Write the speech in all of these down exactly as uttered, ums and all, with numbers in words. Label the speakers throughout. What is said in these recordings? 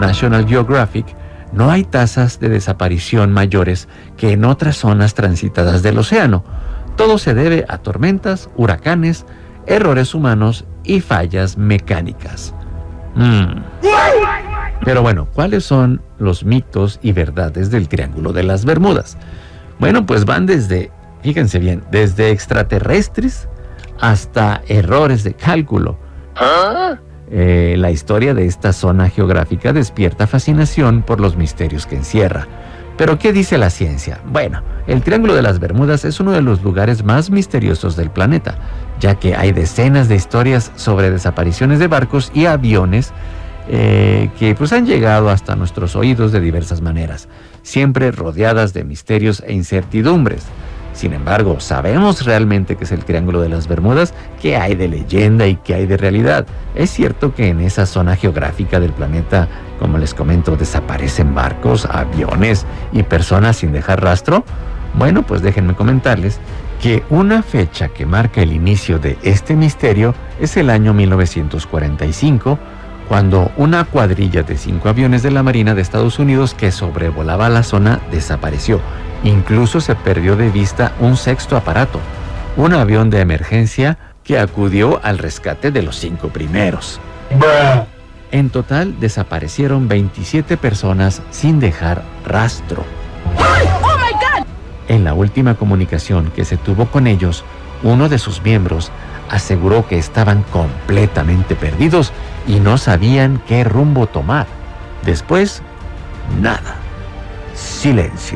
Speaker 1: National Geographic, no hay tasas de desaparición mayores que en otras zonas transitadas del océano. Todo se debe a tormentas, huracanes, errores humanos y fallas mecánicas. Mm. Pero bueno, ¿cuáles son los mitos y verdades del Triángulo de las Bermudas? Bueno, pues van desde, fíjense bien, desde extraterrestres hasta errores de cálculo. ¿Ah? Eh, la historia de esta zona geográfica despierta fascinación por los misterios que encierra. ¿Pero qué dice la ciencia? Bueno, el Triángulo de las Bermudas es uno de los lugares más misteriosos del planeta, ya que hay decenas de historias sobre desapariciones de barcos y aviones eh, que pues han llegado hasta nuestros oídos de diversas maneras, siempre rodeadas de misterios e incertidumbres. Sin embargo, ¿sabemos realmente qué es el Triángulo de las Bermudas? ¿Qué hay de leyenda y qué hay de realidad? ¿Es cierto que en esa zona geográfica del planeta, como les comento, desaparecen barcos, aviones y personas sin dejar rastro? Bueno, pues déjenme comentarles que una fecha que marca el inicio de este misterio es el año mil novecientos cuarenta y cinco, cuando una cuadrilla de cinco aviones de la Marina de Estados Unidos que sobrevolaba la zona desapareció. Incluso se perdió de vista un sexto aparato, un avión de emergencia que acudió al rescate de los cinco primeros. En total desaparecieron veintisiete personas sin dejar rastro.
Speaker 2: ¡Oh, my God!
Speaker 1: En la última comunicación que se tuvo con ellos, uno de sus miembros aseguró que estaban completamente perdidos y no sabían qué rumbo tomar. Después, nada. Silencio.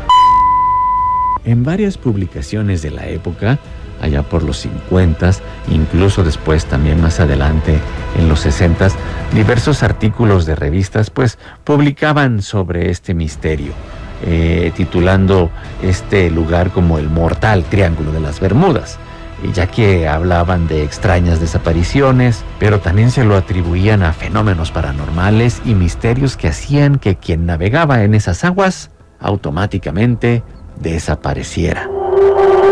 Speaker 1: En varias publicaciones de la época, allá por los cincuentas, incluso después también más adelante en los sesentas, diversos artículos de revistas pues publicaban sobre este misterio, eh, titulando este lugar como el mortal Triángulo de las Bermudas, ya que hablaban de extrañas desapariciones, pero también se lo atribuían a fenómenos paranormales y misterios que hacían que quien navegaba en esas aguas automáticamente desapareciera.